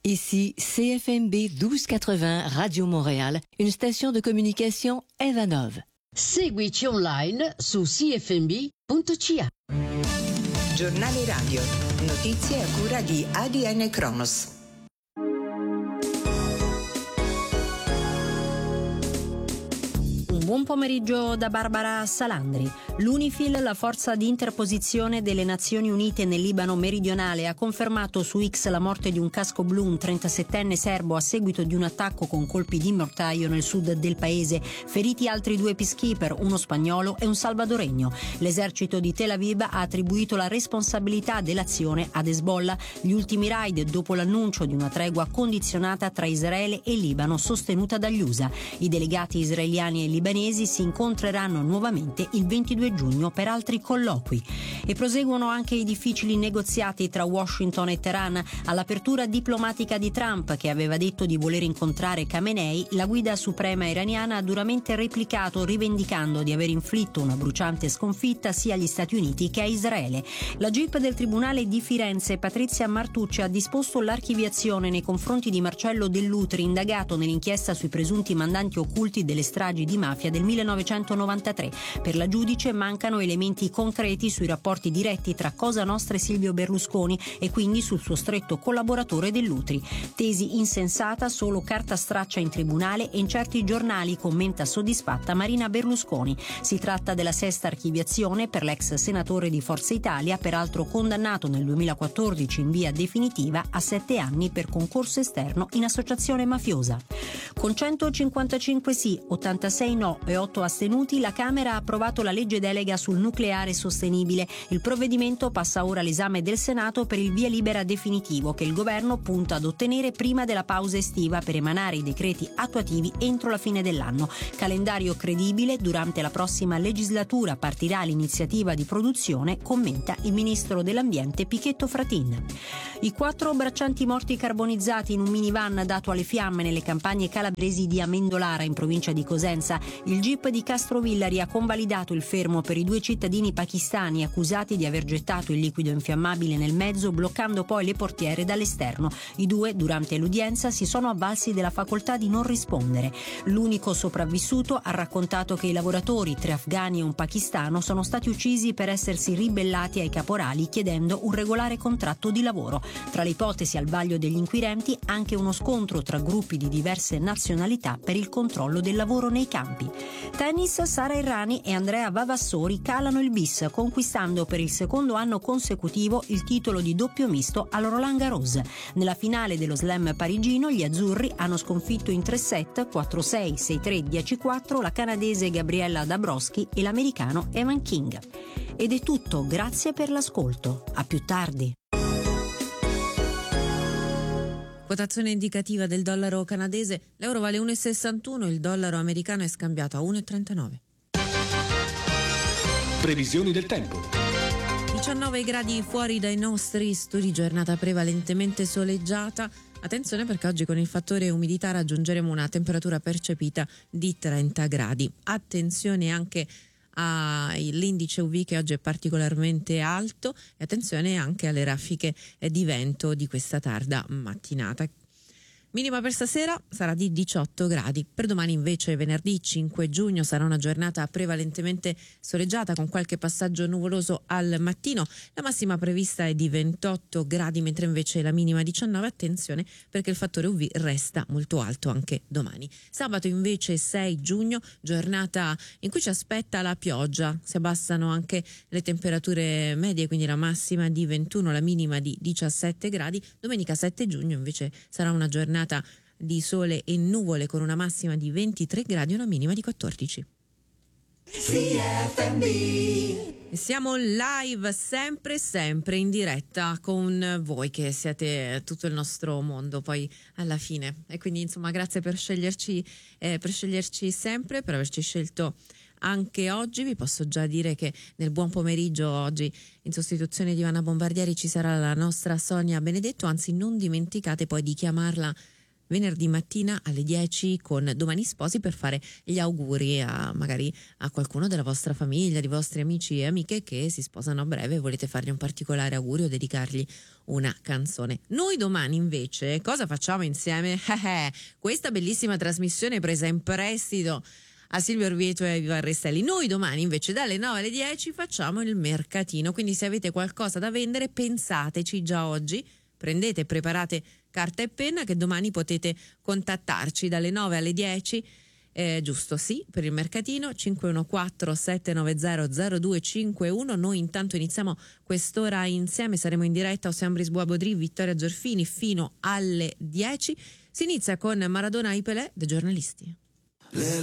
Ici CFMB 1280 Radio Montréal, une station de communication Evanov. Seguici online su cfmb.ca. Giornali radio, notizie a cura di ADN Kronos. Buon pomeriggio da Barbara Salandri. L'UNIFIL, la forza di interposizione delle Nazioni Unite nel Libano meridionale, ha confermato su X la morte di un casco blu, un 37enne serbo, a seguito di un attacco con colpi di mortaio nel sud del paese. Feriti altri 2 peacekeeper, uno spagnolo e un salvadoregno. L'esercito di Tel Aviv ha attribuito la responsabilità dell'azione ad Hezbollah. Gli ultimi raid dopo l'annuncio di una tregua condizionata tra Israele e Libano sostenuta dagli USA. I delegati israeliani e libanesi si incontreranno nuovamente il 22 giugno per altri colloqui. E proseguono anche i difficili negoziati tra Washington e Teheran. All'apertura diplomatica di Trump, che aveva detto di voler incontrare Khamenei, la guida suprema iraniana ha duramente replicato, rivendicando di aver inflitto una bruciante sconfitta sia agli Stati Uniti che a Israele. La GIP del Tribunale di Firenze, Patrizia Martucci, ha disposto l'archiviazione nei confronti di Marcello Dell'Utri, indagato nell'inchiesta sui presunti mandanti occulti delle stragi di mafia del 1993. Per la giudice mancano elementi concreti sui rapporti diretti tra Cosa Nostra e Silvio Berlusconi e quindi sul suo stretto collaboratore Dell'Utri. Tesi insensata, solo carta straccia in tribunale e in certi giornali, commenta soddisfatta Marina Berlusconi. Si tratta della 6ª archiviazione per l'ex senatore di Forza Italia, peraltro condannato nel 2014 in via definitiva a 7 anni per concorso esterno in associazione mafiosa. Con 155 sì, 86 no e 8 astenuti, la Camera ha approvato la legge delega sul nucleare sostenibile. Il provvedimento passa ora all'esame del Senato per il via libera definitivo, che il governo punta ad ottenere prima della pausa estiva per emanare i decreti attuativi entro la fine dell'anno. Calendario credibile, durante la prossima legislatura partirà l'iniziativa di produzione, commenta il ministro dell'Ambiente Pichetto Fratin. I 4 braccianti morti carbonizzati in un minivan dato alle fiamme nelle campagne calabresi di Amendolara, in provincia di Cosenza. Il GIP di Castrovillari ha convalidato il fermo per i 2 cittadini pakistani accusati di aver gettato il liquido infiammabile nel mezzo, bloccando poi le portiere dall'esterno. I 2, durante l'udienza, si sono avvalsi della facoltà di non rispondere. L'unico sopravvissuto ha raccontato che i lavoratori, 3 afghani e un pakistano, sono stati uccisi per essersi ribellati ai caporali chiedendo un regolare contratto di lavoro. Tra le ipotesi al vaglio degli inquirenti anche uno scontro tra gruppi di diverse nazionalità per il controllo del lavoro nei campi. Tennis, Sara Errani e Andrea Vavassori calano il bis, conquistando per il 2º anno consecutivo il titolo di doppio misto al Roland Garros. Nella finale dello slam parigino gli azzurri hanno sconfitto in 3 set, 4-6, 6-3, 10-4, la canadese Gabriella Dabrowski e l'americano Evan King. Ed è tutto, grazie per l'ascolto. A più tardi. Quotazione indicativa del dollaro canadese: l'euro vale 1,61, il dollaro americano è scambiato a 1,39. Previsioni del tempo. 19 gradi fuori dai nostri studi, giornata prevalentemente soleggiata. Attenzione perché oggi con il fattore umidità raggiungeremo una temperatura percepita di 30 gradi. Attenzione anche all'indice UV che oggi è particolarmente alto e attenzione anche alle raffiche di vento di questa tarda mattinata. Minima per stasera sarà di 18 gradi. Per domani invece, venerdì 5 giugno, sarà una giornata prevalentemente soleggiata con qualche passaggio nuvoloso al mattino. La massima prevista è di 28 gradi, mentre invece la minima 19. Attenzione perché il fattore UV resta molto alto anche domani. Sabato invece 6 giugno, giornata in cui ci aspetta la pioggia. Si abbassano anche le temperature medie, quindi la massima di 21, la minima di 17 gradi. Domenica 7 giugno invece sarà una giornata di sole e nuvole con una massima di 23 gradi e una minima di 14. E siamo live sempre in diretta con voi che siete tutto il nostro mondo poi alla fine, e quindi insomma grazie per sceglierci sempre, per averci scelto anche oggi. Vi posso già dire che nel buon pomeriggio oggi in sostituzione di Ivana Bombardieri ci sarà la nostra Sonia Benedetto, anzi non dimenticate poi di chiamarla venerdì mattina alle 10 con Domani Sposi per fare gli auguri magari a qualcuno della vostra famiglia, di vostri amici e amiche che si sposano a breve e volete fargli un particolare augurio o dedicargli una canzone. Noi domani invece cosa facciamo insieme? Questa bellissima trasmissione presa in prestito a Silvio Orvieto e a Viva Restelli. Noi domani invece dalle 9 alle 10 facciamo il mercatino, quindi se avete qualcosa da vendere pensateci già oggi, prendete e preparate carta e penna che domani potete contattarci dalle 9 alle 10, giusto, sì, per il mercatino 514-790-0251. Noi intanto iniziamo quest'ora insieme, saremo in diretta Ocean Brisbois Baudry, Vittoria Giorfini fino alle 10. Si inizia con Maradona i Pelé dei giornalisti.